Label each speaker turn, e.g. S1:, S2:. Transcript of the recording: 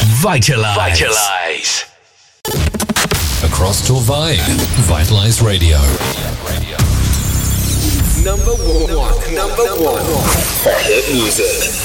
S1: Vitalize.
S2: Across Torvay, Vitalize Radio.
S1: Number one. For hit music.